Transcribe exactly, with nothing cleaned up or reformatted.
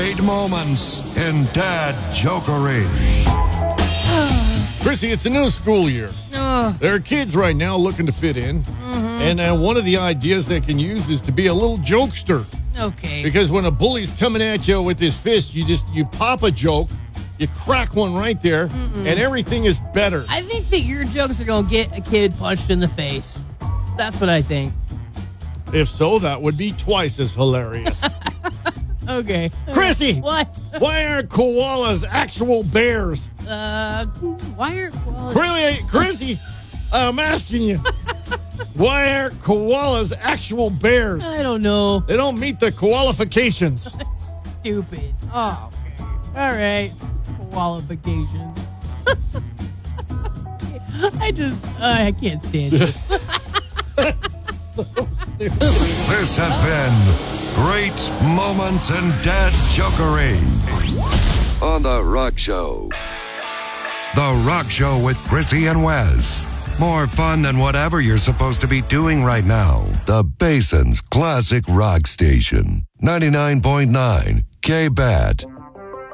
Great moments in dad jokery. Chrissy, it's a new school year. Uh, There are kids right now looking to fit in. mm-hmm. And uh, one of the ideas they can use is to be a little jokester. Okay. Because when a bully's coming at you with his fist, you just, you pop a joke, you crack one right there, Mm-mm. and everything is better. I think that your jokes are going to get a kid punched in the face. That's what I think. If so, that would be twice as hilarious. Okay. Chrissy! What? Why aren't koalas actual bears? Uh, why are koalas? Really, Chrissy, I'm asking you. Why aren't koalas actual bears? I don't know. They don't meet the qualifications. Stupid. Oh, okay. All right. Qualifications. I just, uh, I can't stand it. This has been Great Moments in Dad Jokery on The Rock Show. The Rock Show with Chrissy and Wes. More fun than whatever you're supposed to be doing right now. The Basin's Classic Rock Station. ninety-nine point nine K-B A T.